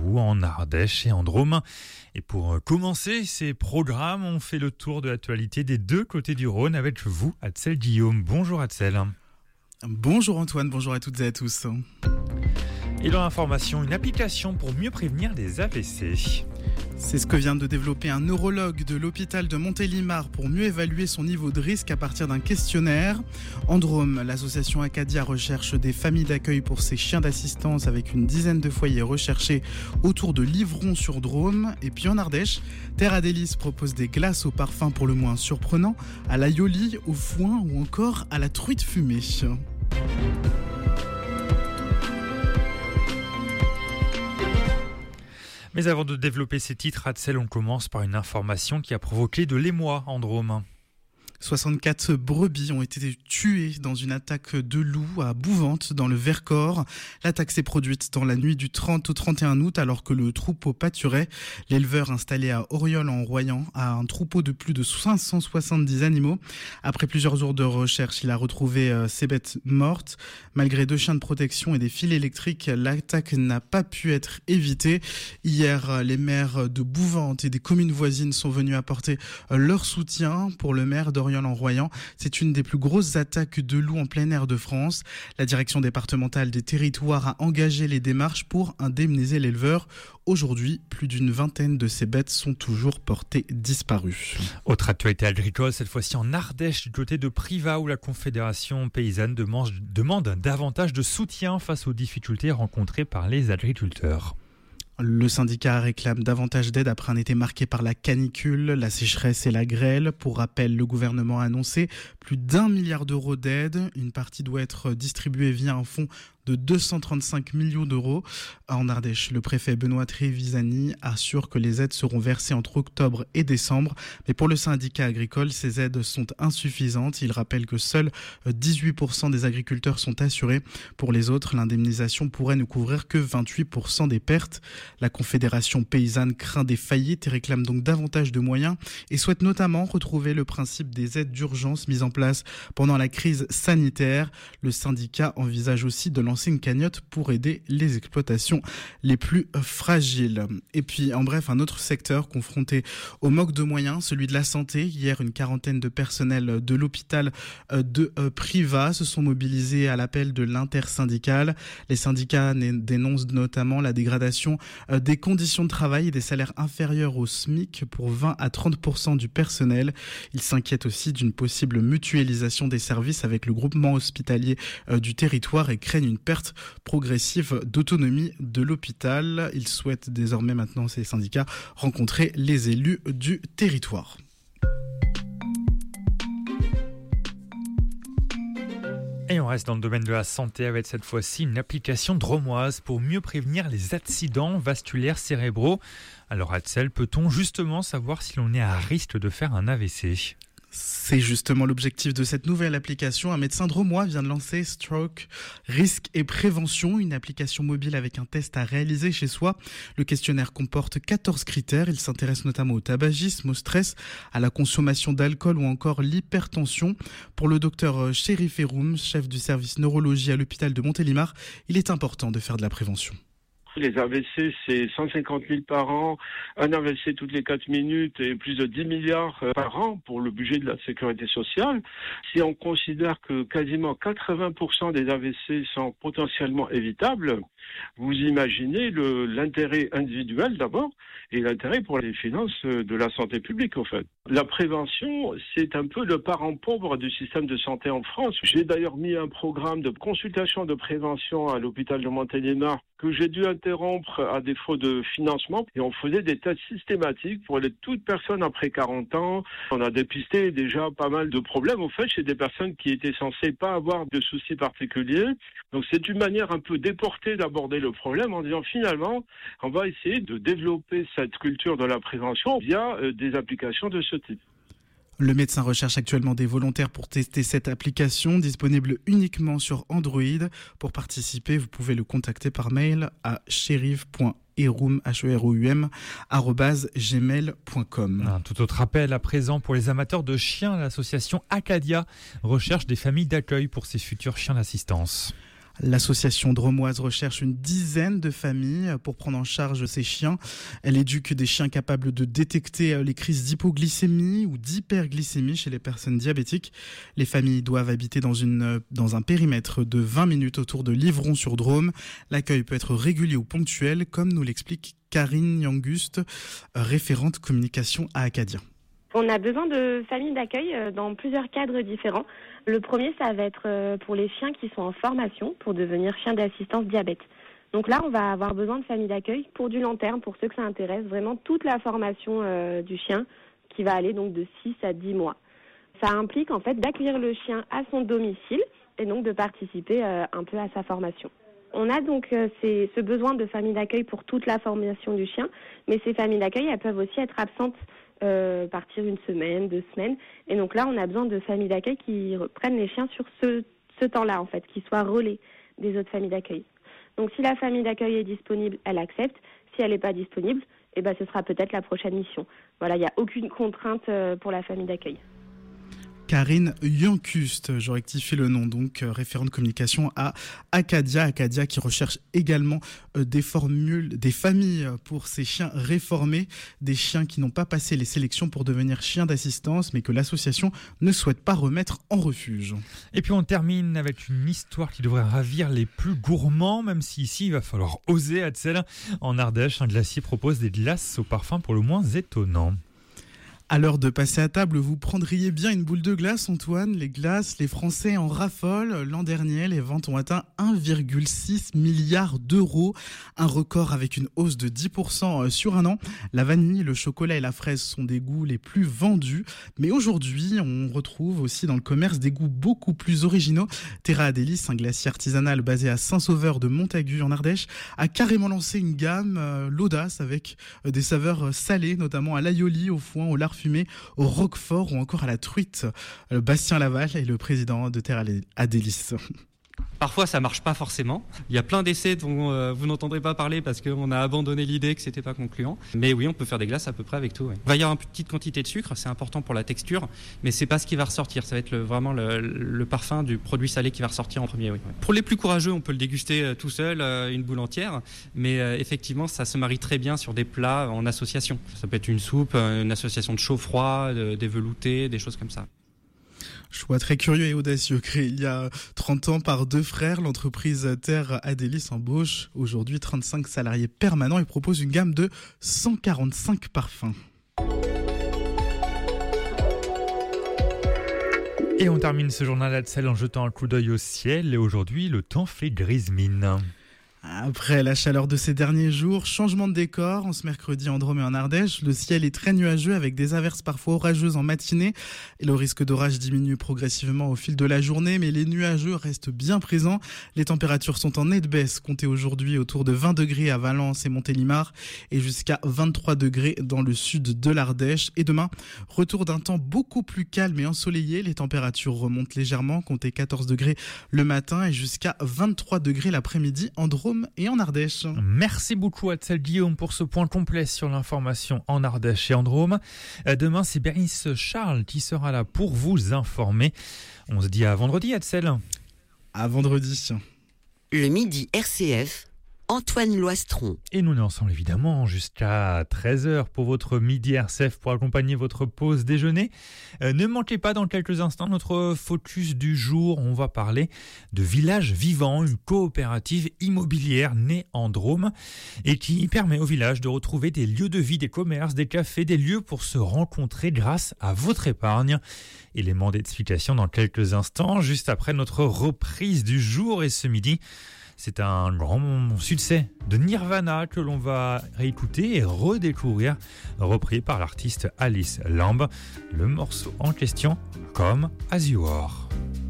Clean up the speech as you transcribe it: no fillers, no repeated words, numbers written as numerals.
vous en Ardèche et en Drôme. Et pour commencer ces programmes, on fait le tour de l'actualité des deux côtés du Rhône avec vous, Adsel Guillaume. Bonjour Adsel. Bonjour Antoine, bonjour à toutes et à tous. Et dans l'information, une application pour mieux prévenir les AVC. C'est ce que vient de développer un neurologue de l'hôpital de Montélimar pour mieux évaluer son niveau de risque à partir d'un questionnaire. En Drôme, l'association Acadia recherche des familles d'accueil pour ses chiens d'assistance avec une dizaine de foyers recherchés autour de Livron-sur-Drôme. Et puis en Ardèche, Terre Délices propose des glaces au parfum pour le moins surprenant, à l'aïoli, au foin ou encore à la truite fumée. Mais avant de développer ces titres, Adsel, on commence par une information qui a provoqué de l'émoi en Drôme. 64 brebis ont été tuées dans une attaque de loups à Bouvante, dans le Vercors. L'attaque s'est produite dans la nuit du 30 au 31 août, alors que le troupeau pâturait. L'éleveur installé à Auriol en Royan a un troupeau de plus de 570 animaux. Après plusieurs jours de recherche, il a retrouvé ces bêtes mortes. Malgré 2 chiens de protection et des fils électriques, l'attaque n'a pas pu être évitée. Hier, les maires de Bouvante et des communes voisines sont venus apporter leur soutien. Pour le maire d'Auriol en Royan, c'est une des plus grosses attaques de loups en plein air de France. La direction départementale des territoires a engagé les démarches pour indemniser l'éleveur. Aujourd'hui, plus d'une vingtaine de ces bêtes sont toujours portées disparues. Autre actualité agricole, cette fois-ci en Ardèche, du côté de Privas, où la Confédération paysanne demande davantage de soutien face aux difficultés rencontrées par les agriculteurs. Le syndicat réclame davantage d'aide après un été marqué par la canicule, la sécheresse et la grêle. Pour rappel, le gouvernement a annoncé plus d'1 milliard d'euros d'aide. Une partie doit être distribuée via un fonds de 235 millions d'euros. En Ardèche, le préfet Benoît Trevisani assure que les aides seront versées entre octobre et décembre. Mais pour le syndicat agricole, ces aides sont insuffisantes. Il rappelle que seuls 18% des agriculteurs sont assurés. Pour les autres, l'indemnisation pourrait ne couvrir que 28% des pertes. La Confédération paysanne craint des faillites et réclame donc davantage de moyens et souhaite notamment retrouver le principe des aides d'urgence mises en place pendant la crise sanitaire. Le syndicat envisage aussi de lancer une cagnotte pour aider les exploitations les plus fragiles. Et puis, en bref, un autre secteur confronté au manque de moyens, celui de la santé. Hier, une quarantaine de personnels de l'hôpital de Privas se sont mobilisés à l'appel de l'intersyndicale. Les syndicats dénoncent notamment la dégradation des conditions de travail et des salaires inférieurs au SMIC pour 20 à 30% du personnel. Ils s'inquiètent aussi d'une possible mutualisation des services avec le groupement hospitalier du territoire et craignent une perte progressive d'autonomie de l'hôpital. Ils souhaitent désormais maintenant, ces syndicats, rencontrer les élus du territoire. Et on reste dans le domaine de la santé avec cette fois-ci une application drômoise pour mieux prévenir les accidents vasculaires cérébraux. Alors Adsel, peut-on justement savoir si l'on est à risque de faire un AVC ? C'est justement l'objectif de cette nouvelle application. Un médecin drômois vient de lancer Stroke Risque et Prévention, une application mobile avec un test à réaliser chez soi. Le questionnaire comporte 14 critères. Il s'intéresse notamment au tabagisme, au stress, à la consommation d'alcool ou encore l'hypertension. Pour le docteur Chérif Eroum, chef du service neurologie à l'hôpital de Montélimar, il est important de faire de la prévention. Les AVC, c'est 150 000 par an, un AVC toutes les 4 minutes et plus de 10 milliards par an pour le budget de la sécurité sociale. Si on considère que quasiment 80% des AVC sont potentiellement évitables, vous imaginez l'intérêt individuel d'abord et l'intérêt pour les finances de la santé publique en fait. La prévention, c'est un peu le parent pauvre du système de santé en France. J'ai d'ailleurs mis un programme de consultation de prévention à l'hôpital de Montélimar que j'ai dû interrompre à défaut de financement et on faisait des tests systématiques pour toute personne après 40 ans. On a dépisté déjà pas mal de problèmes au fait chez des personnes qui étaient censées pas avoir de soucis particuliers. Donc c'est une manière un peu déportée d'aborder le problème en disant finalement on va essayer de développer cette culture de la prévention via des applications de ce type. Le médecin recherche actuellement des volontaires pour tester cette application, disponible uniquement sur Android. Pour participer, vous pouvez le contacter par mail à cherif.eroum, @gmail.com. Un tout autre appel à présent pour les amateurs de chiens. L'association Acadia recherche des familles d'accueil pour ses futurs chiens d'assistance. L'association Dromoise recherche une dizaine de familles pour prendre en charge ces chiens. Elle éduque des chiens capables de détecter les crises d'hypoglycémie ou d'hyperglycémie chez les personnes diabétiques. Les familles doivent habiter dans un périmètre de 20 minutes autour de Livron-sur-Drôme. L'accueil peut être régulier ou ponctuel, comme nous l'explique Karine Yanguste, référente communication à Acadia. On a besoin de familles d'accueil dans plusieurs cadres différents. Le premier, ça va être pour les chiens qui sont en formation pour devenir chiens d'assistance diabète. Donc là, on va avoir besoin de familles d'accueil pour du long terme, pour ceux que ça intéresse, vraiment toute la formation du chien qui va aller donc de 6 à 10 mois. Ça implique en fait d'accueillir le chien à son domicile et donc de participer un peu à sa formation. On a donc ce besoin de familles d'accueil pour toute la formation du chien, mais ces familles d'accueil, elles peuvent aussi être absentes partir une semaine, 2 semaines. Et donc là, on a besoin de familles d'accueil qui reprennent les chiens sur ce temps-là, en fait, qui soient relais des autres familles d'accueil. Donc si la famille d'accueil est disponible, elle accepte. Si elle n'est pas disponible, ce sera peut-être la prochaine mission. Voilà, il n'y a aucune contrainte pour la famille d'accueil. Karine Yanguste, je rectifie le nom, donc référente communication à Acadia. Acadia qui recherche également des familles pour ces chiens réformés, des chiens qui n'ont pas passé les sélections pour devenir chiens d'assistance, mais que l'association ne souhaite pas remettre en refuge. Et puis on termine avec une histoire qui devrait ravir les plus gourmands, même si ici il va falloir oser. Hatzel, en Ardèche, un glacier propose des glaces au parfum pour le moins étonnant. À l'heure de passer à table, vous prendriez bien une boule de glace, Antoine. Les glaces, les Français en raffolent. L'an dernier, les ventes ont atteint 1,6 milliard d'euros. Un record avec une hausse de 10% sur un an. La vanille, le chocolat et la fraise sont des goûts les plus vendus. Mais aujourd'hui, on retrouve aussi dans le commerce des goûts beaucoup plus originaux. Terra Adélis, un glacier artisanal basé à Saint-Sauveur de Montagu en Ardèche, a carrément lancé une gamme, l'audace, avec des saveurs salées, notamment à l'aioli, au foin, au lard fumé, au roquefort ou encore à la truite. Bastien Laval est le président de Terra Adélis. Parfois, ça marche pas forcément. Il y a plein d'essais dont vous n'entendrez pas parler parce qu'on a abandonné l'idée que c'était pas concluant. Mais oui, on peut faire des glaces à peu près avec tout. Oui. Il va y avoir une petite quantité de sucre, c'est important pour la texture, mais c'est pas ce qui va ressortir. Ça va être vraiment le parfum du produit salé qui va ressortir en premier. Oui. Pour les plus courageux, on peut le déguster tout seul, une boule entière. Mais effectivement, ça se marie très bien sur des plats en association. Ça peut être une soupe, une association de chaud-froid, des veloutés, des choses comme ça. Choix très curieux et audacieux, créé il y a 30 ans par 2 frères, l'entreprise Terra Adélis embauche aujourd'hui 35 salariés permanents et propose une gamme de 145 parfums. Et on termine ce journal Hatzel en jetant un coup d'œil au ciel. Et aujourd'hui, le temps fait grise mine. Après la chaleur de ces derniers jours, changement de décor en ce mercredi en Drôme et en Ardèche. Le ciel est très nuageux avec des averses parfois orageuses en matinée. Et le risque d'orage diminue progressivement au fil de la journée, mais les nuageux restent bien présents. Les températures sont en nette baisse, comptez aujourd'hui autour de 20 degrés à Valence et Montélimar et jusqu'à 23 degrés dans le sud de l'Ardèche. Et demain, retour d'un temps beaucoup plus calme et ensoleillé. Les températures remontent légèrement, comptez 14 degrés le matin et jusqu'à 23 degrés l'après-midi en Drôme et en Ardèche. Merci beaucoup Hatzel Guillaume pour ce point complet sur l'information en Ardèche et en Drôme. Demain, c'est Bérénice Charles qui sera là pour vous informer. On se dit à vendredi, Hatzel. À vendredi. Le midi RCF, Antoine Loistron. Et nous sommes ensemble évidemment jusqu'à 13h pour votre midi RCF pour accompagner votre pause déjeuner. Ne manquez pas dans quelques instants notre focus du jour. On va parler de Village Vivant, une coopérative immobilière née en Drôme et qui permet au village de retrouver des lieux de vie, des commerces, des cafés, des lieux pour se rencontrer grâce à votre épargne. Élément d'explication dans quelques instants, juste après notre reprise du jour. Et ce midi, c'est un grand succès de Nirvana que l'on va réécouter et redécouvrir, repris par l'artiste Alice Lamb. Le morceau en question, Come As You Are.